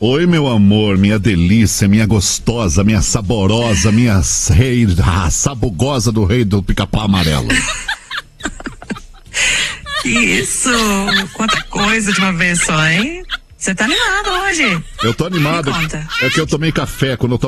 Oi, meu amor, minha delícia, minha gostosa, minha saborosa, minha sabugosa do rei do pica-pau amarelo. Isso, quanta coisa de uma vez só, hein? Você tá animado hoje? Eu tô animado. Me conta. É que eu tomei café. Quando eu